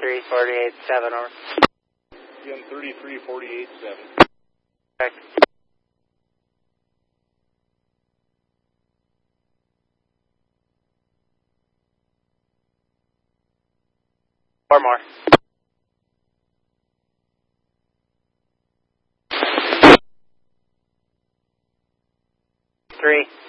3348.7, over. Again, 3348.7. Correct. Four more. 3.